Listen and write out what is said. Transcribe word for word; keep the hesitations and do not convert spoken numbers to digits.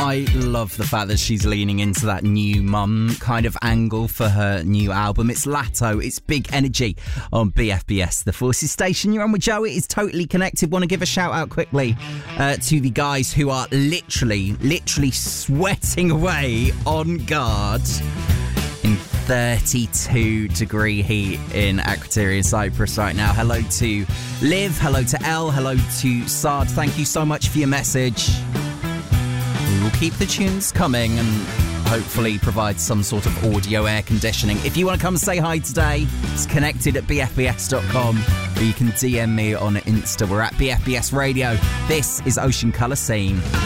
I love the fact that she's leaning into that new mum kind of angle for her new album. It's Latto, it's Big Energy on B F B S, the Forces station. You're on with Joe, it is Totally Connected. Want to give a shout out quickly uh, to the guys who are literally, literally sweating away on guard in thirty-two degree heat in Akrotiri, Cyprus right now. Hello to Liv, hello to Elle, hello to Sard. Thank you so much for your message. We will keep the tunes coming and hopefully provide some sort of audio air conditioning. If you want to come say hi today, it's connected at b f b s dot com, or you can D M me on Insta. We're at B F B S Radio. This is Ocean Colour Scene.